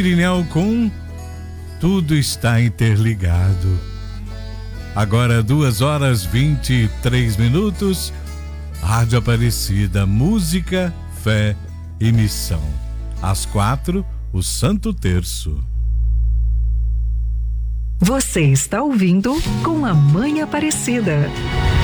Irineu com Tudo Está Interligado. Agora 2h23. Rádio Aparecida, música, fé e missão. Às 4, o Santo Terço. Você está ouvindo Com a Mãe Aparecida.